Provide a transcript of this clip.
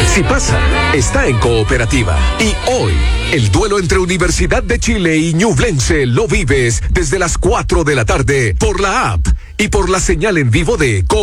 Si pasa, está en Cooperativa. Y hoy, el duelo entre Universidad de Chile y Ñublense lo vives desde las 4 de la tarde por la app y por la señal en vivo de